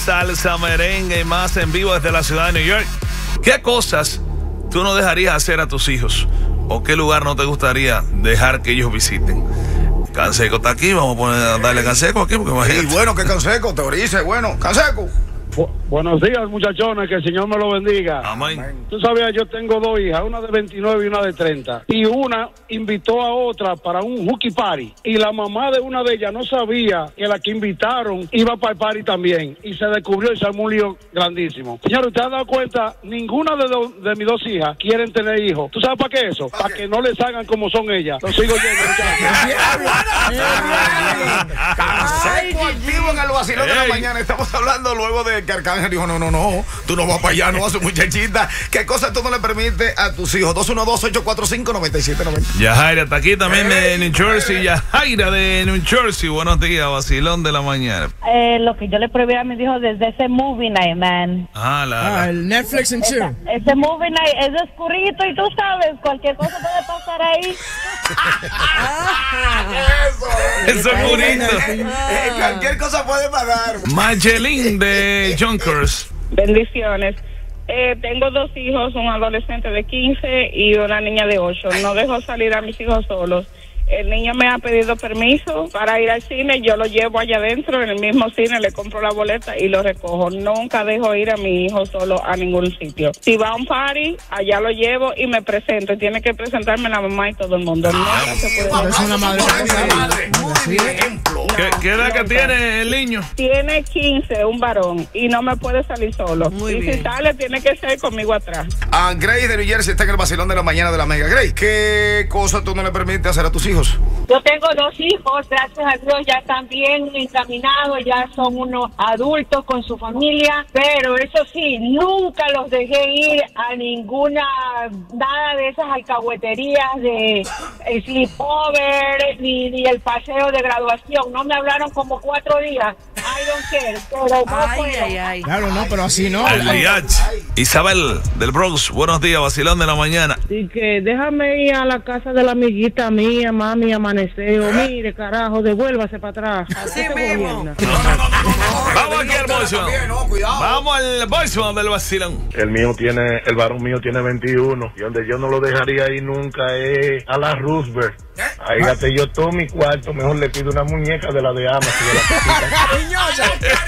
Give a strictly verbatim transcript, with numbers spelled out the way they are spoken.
salsa, merengue y más en vivo desde la ciudad de New York. ¿Qué cosas tú no dejarías hacer a tus hijos? ¿O qué lugar no te gustaría dejar que ellos visiten? Canseco está aquí, vamos a poner a darle Canseco aquí. Porque y bueno, que Canseco, teorice, bueno, Canseco. Bu buenos días, muchachones, que el Señor me lo bendiga. Amén. Tú sabías, yo tengo dos hijas, una de veintinueve y una de treinta. Y una invitó a otra para un hooky party. Y la mamá de una de ellas no sabía que la que invitaron iba para el party también. Y se descubrió y se armó un lío grandísimo. Señor, ¿usted ha dado cuenta? Ninguna de, do, de mis dos hijas quieren tener hijos. ¿Tú sabes para qué eso? ¿Para, ¿Para que no les hagan como son ellas? Lo sigo yendo, Canseco activo en el vacilón de la mañana. Estamos hablando luego de que Arcángel dijo, no, no, no, tú no vas para allá, no vas a su muchachita. ¿Qué cosas tú no le permites a tus hijos? dos uno dos, ocho cuatro cinco, nueve siete nueve cero. Yajaira está aquí también de New Jersey. Yajaira de New Jersey. Buenos días, vacilón de la mañana. Eh, lo que yo le prohibí a mis hijos desde ese movie night, man. Ah, la, la. Ah, el Netflix and chill. Ese movie night es oscurito y tú sabes, cualquier cosa puede pasar ahí. Eso es bonito. Eh, cualquier cosa puede pasar. Mayelín de Junkers. Bendiciones. Eh, tengo dos hijos, un adolescente de quince y una niña de ocho. No dejo salir a mis hijos solos. El niño me ha pedido permiso para ir al cine, yo lo llevo allá adentro, en el mismo cine, le compro la boleta y lo recojo. Nunca dejo ir a mi hijo solo a ningún sitio. Si va a un party, allá lo llevo y me presento. Tiene que presentarme la mamá y todo el mundo. No, Ay, se puede es una madre. Muy bien. ¿Qué, ¿Qué edad que tiene el niño? Tiene quince, un varón, y no me puede salir solo. Muy y bien. si sale, tiene que ser conmigo atrás. Ah, Grace de New Jersey está en el vacilón de la mañana de la Mega. Grace, ¿qué cosas tú no le permites hacer a tus hijos? Yo tengo dos hijos, gracias a Dios ya están bien encaminados, ya son unos adultos con su familia, pero eso sí, nunca los dejé ir a ninguna, nada de esas alcahueterías de el sleepover, ni, ni el paseo de graduación. No me hablaron como cuatro días. I don't care, pero no Ay, puedo. ay, ay. Claro, no, pero así no. El I H. Isabel del Bronx. Buenos días, vacilón de la mañana. Y que déjame ir a la casa de la amiguita mía, mami, amaneceo. Mire, carajo, devuélvase para atrás. Así ¿Qué mismo. gobierna? Vamos aquí al voicemail. No, cuidado. Vamos al voicemail del vacilón. El mío tiene, el varón mío tiene veintiuno. Y donde yo no lo dejaría ir nunca es a la Roosevelt. Ahí gasté yo todo mi cuarto. Mejor le pido una muñeca de la de Amazon. De la